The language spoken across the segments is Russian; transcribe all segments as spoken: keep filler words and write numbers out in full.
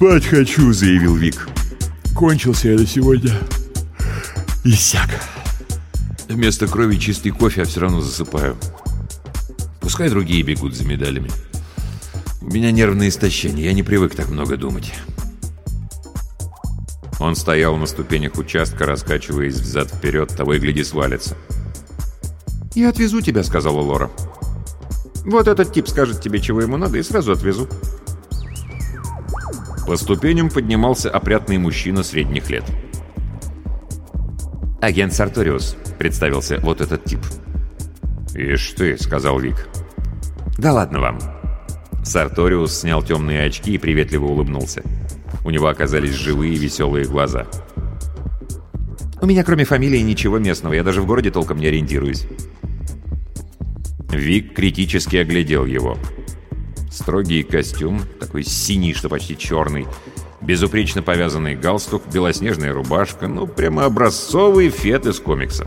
«Спать хочу», — заявил Вик. «Кончился я на сегодня. Иссяк. Вместо крови чистый кофе, а все равно засыпаю. Пускай другие бегут за медалями. У меня нервное истощение, я не привык так много думать». Он стоял на ступенях участка, раскачиваясь взад-вперед, того и гляди свалится. «Я отвезу тебя», — сказала Лора. «Вот этот тип скажет тебе, чего ему надо, и сразу отвезу». По ступеням поднимался опрятный мужчина средних лет. «Агент Сарториус», — представился вот этот тип. «Ишь ты», — сказал Вик. «Да ладно вам». Сарториус снял темные очки и приветливо улыбнулся. У него оказались живые веселые глаза. «У меня кроме фамилии ничего местного, я даже в городе толком не ориентируюсь». Вик критически оглядел его. Строгий костюм, такой синий, что почти черный, безупречно повязанный галстук, белоснежная рубашка, ну, прямо образцовый фет из комикса.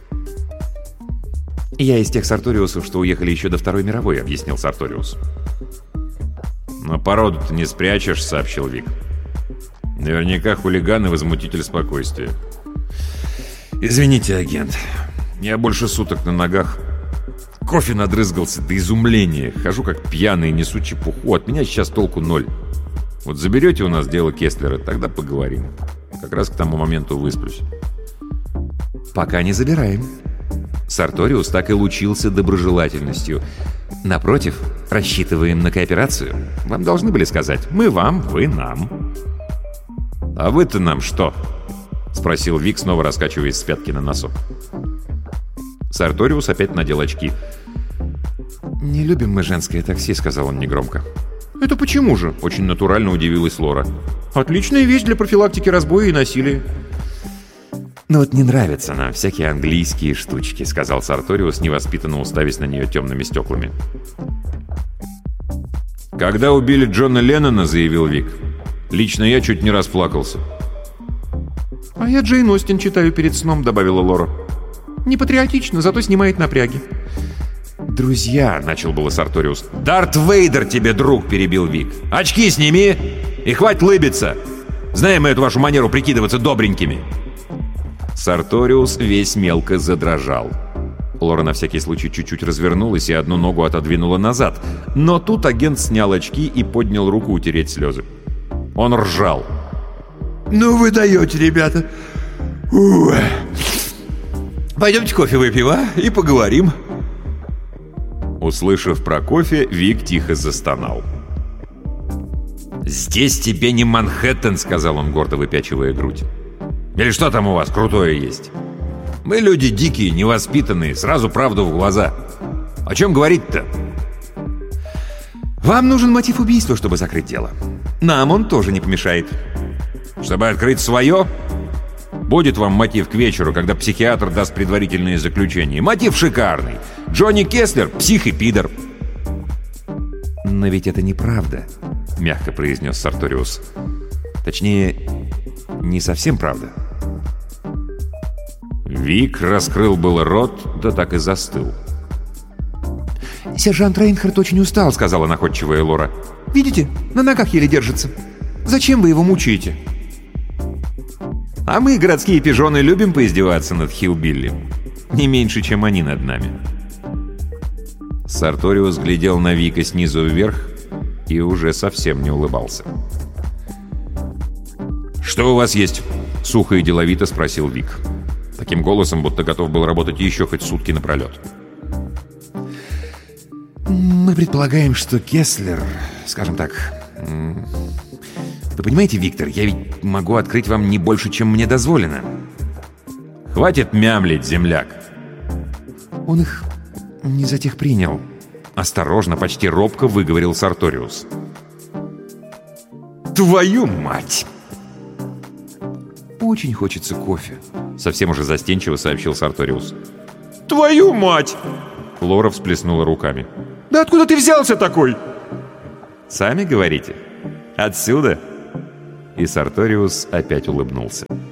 «Я из тех Сарториусов, что уехали еще до Второй мировой», — объяснил Сарториус. «Но породу-то не спрячешь», — сообщил Вик. «Наверняка хулиган и возмутитель спокойствия». «Извините, агент, я больше суток на ногах. Кофе надрызгался до изумления. Хожу как пьяный, несу чепуху. От меня сейчас толку ноль. Вот заберете у нас дело Кесслера, тогда поговорим. Как раз к тому моменту высплюсь». «Пока не забираем». Сарториус так и лучился доброжелательностью. «Напротив, рассчитываем на кооперацию. Вам должны были сказать. Мы вам, вы нам». «А вы-то нам что?» — спросил Вик, снова раскачиваясь с пятки на носок. Сарториус опять надел очки. «Не любим мы женское такси», — сказал он негромко. «Это почему же?» — очень натурально удивилась Лора. «Отличная вещь для профилактики разбоя и насилия». «Ну вот не нравятся нам всякие английские штучки», — сказал Сарториус, невоспитанно уставясь на нее темными стеклами. «Когда убили Джона Леннона, — заявил Вик, — лично я чуть не расплакался». «А я Джейн Остин читаю перед сном», — добавила Лора. «Не патриотично, зато снимает напряги». «Друзья», — начал было Сарториус. «Дарт Вейдер тебе друг», — перебил Вик. «Очки сними и хватит лыбиться. Знаем мы эту вашу манеру прикидываться добренькими». Сарториус весь мелко задрожал. Лора на всякий случай чуть-чуть развернулась и одну ногу отодвинула назад. Но тут агент снял очки и поднял руку утереть слезы. Он ржал. «Ну вы даете, ребята! Ух. Пойдемте кофе выпьем, а? И поговорим». Услышав про кофе, Вик тихо застонал. «Здесь тебе не Манхэттен», — сказал он, гордо выпячивая грудь. «Или что там у вас крутое есть? Мы люди дикие, невоспитанные, сразу правду в глаза. О чем говорить-то?» «Вам нужен мотив убийства, чтобы закрыть дело. Нам он тоже не помешает». «Чтобы открыть свое? Будет вам мотив к вечеру, когда психиатр даст предварительные заключения. Мотив шикарный. Джонни Кесслер — псих и пидор». «Но ведь это неправда», — мягко произнес Сарториус. «Точнее, не совсем правда». Вик раскрыл был рот, да так и застыл. «Сержант Рейнхард очень устал», — сказала находчивая Лора. «Видите, на ногах еле держится. Зачем вы его мучаете?» «А мы, городские пижоны, любим поиздеваться над хиллбилли. Не меньше, чем они над нами». Сарториус глядел на Вика снизу вверх и уже совсем не улыбался. «Что у вас есть?» — сухо и деловито спросил Вик. Таким голосом, будто готов был работать еще хоть сутки напролет. «Мы предполагаем, что Кесслер, скажем так... Вы понимаете, Виктор, я ведь могу открыть вам не больше, чем мне дозволено». «Хватит мямлить, земляк!» «Он их не за тех принял», — осторожно, почти робко выговорил Сарториус. «Твою мать!» «Очень хочется кофе», — совсем уже застенчиво сообщил Сарториус. «Твою мать!» — Лора всплеснула руками. «Да откуда ты взялся такой?» «Сами говорите. Отсюда?» И Сарториус опять улыбнулся.